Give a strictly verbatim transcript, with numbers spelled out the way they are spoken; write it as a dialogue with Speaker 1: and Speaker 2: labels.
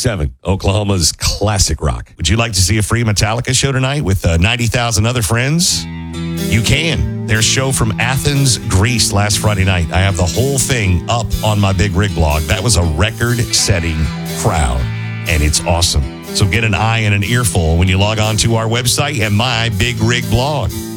Speaker 1: ninety-seven, Oklahoma's classic rock. Would you like to see a free Metallica show tonight with uh, ninety thousand other friends? You can. Their show from Athens, Greece last Friday night. I have the whole thing up on my Big Rig blog. That was a record-setting crowd, and it's awesome. So get an eye and an earful when you log on to our website and my Big Rig blog.